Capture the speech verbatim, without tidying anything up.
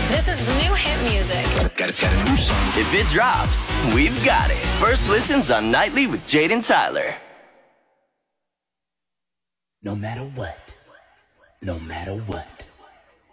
This is new hit music. Got, got a new song. If it drops, we've got it. First listens on Nightly with Jaden Tyler. No matter what, no matter what.